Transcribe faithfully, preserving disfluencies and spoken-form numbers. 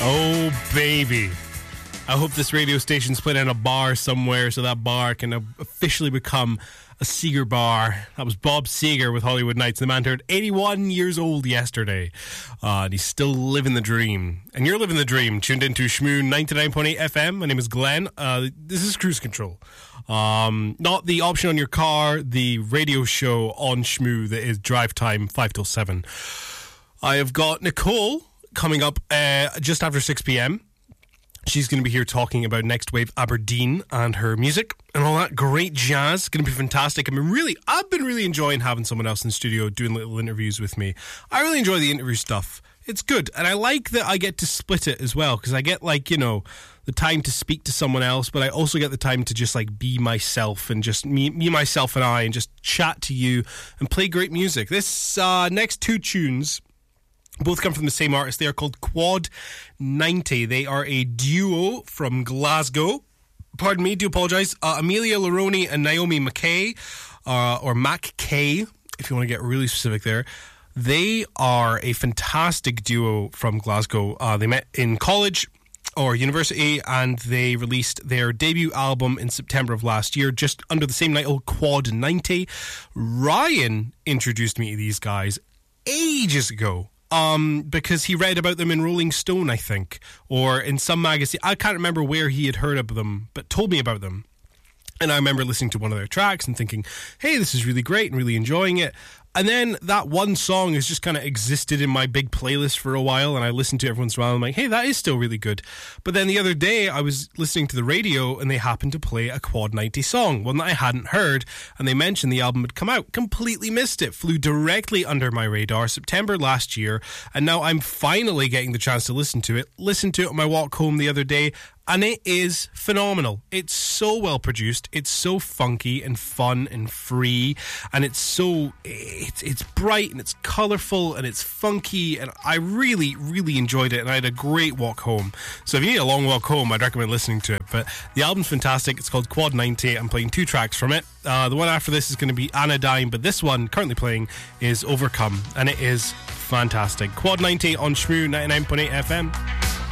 Oh, baby. I hope this radio station's put in a bar somewhere so that bar can officially become a Seeger bar. That was Bob Seger with Hollywood Nights. The man turned eighty-one years old yesterday. Uh, and he's still living the dream. And you're living the dream. Tuned into Shmoo ninety-nine point eight F M. My name is Glenn. Uh, this is Cruise Control. Um, not the option on your car, the radio show on Shmoo that is drive time five till seven. I have got Nicole coming up uh, just after six p.m. She's going to be here talking about Next Wave Aberdeen and her music and all that great jazz. It's going to be fantastic. I mean, really, I've been really enjoying having someone else in the studio doing little interviews with me. I really enjoy the interview stuff. It's good. And I like that I get to split it as well, because I get, like, you know, the time to speak to someone else, but I also get the time to just, like, be myself and just me, me myself and I, and just chat to you and play great music. This uh, next two tunes both come from the same artist. They are called Quad ninety. They are a duo from Glasgow. Pardon me, do apologise. Uh, Amelia Laroni and Naomi McKay, uh, or Mac K, if you want to get really specific there. They are a fantastic duo from Glasgow. Uh, they met in college or university, and they released their debut album in September of last year, just under the same title, Quad ninety. Ryan introduced me to these guys ages ago. Um, because he read about them in Rolling Stone, I think, or in some magazine. I can't remember where he had heard of them, but told me about them. And I remember listening to one of their tracks and thinking, hey, this is really great, and really enjoying it. And then that one song has just kind of existed in my big playlist for a while, and I listened to it every once in a while, and I'm like, hey, that is still really good. But then the other day, I was listening to the radio, and they happened to play a Quad ninety song, one that I hadn't heard, and they mentioned the album had come out. Completely missed it. Flew directly under my radar, September last year, and now I'm finally getting the chance to listen to it. Listened to it on my walk home the other day, and it is phenomenal. It's so well produced. It's so funky and fun and free, and it's so it's it's bright and it's colourful and it's funky, and I really really enjoyed it, and I had a great walk home. So if you need a long walk home, I'd recommend listening to it. But the album's fantastic. It's called Quad ninety. I'm playing two tracks from it. Uh, the one after this is going to be Anodyne, but this one currently playing is Overcome, and it is fantastic. Quad ninety on Shmoo ninety-nine point eight F M.